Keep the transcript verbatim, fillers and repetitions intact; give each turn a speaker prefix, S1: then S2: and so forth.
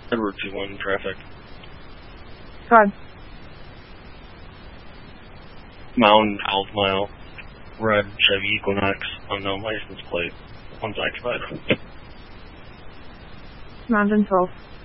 S1: Edward two one traffic.
S2: Go ahead.
S1: Mound half mile. Red Chevy Equinox. Unknown license plate. One's occupied.
S2: Mountain twelve.